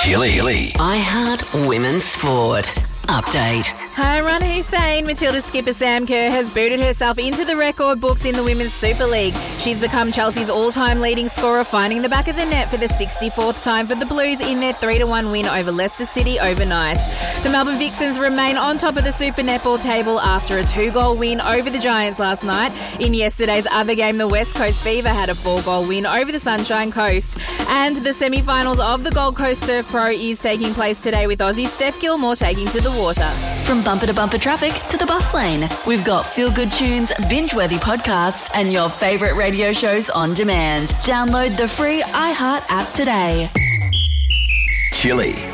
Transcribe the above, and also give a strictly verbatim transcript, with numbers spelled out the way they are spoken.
Chili. I Heart Women's Sport. Update. Home Hussein, Matilda skipper Sam Kerr has booted herself into the record books in the Women's Super League. She's become Chelsea's all-time leading scorer, finding the back of the net for the sixty-fourth time for the Blues in their three to one win over Leicester City overnight. The Melbourne Vixens remain on top of the Super Netball table after a two-goal win over the Giants last night. In yesterday's other game, the West Coast Fever had a four-goal win over the Sunshine Coast. And the semi-finals of the Gold Coast Surf Pro is taking place today, with Aussie Steph Gilmore taking to the water. From bumper to bumper traffic to the bus lane, we've got feel-good tunes, binge-worthy podcasts, and your favourite radio shows on demand. Download the free iHeart app today. Chili.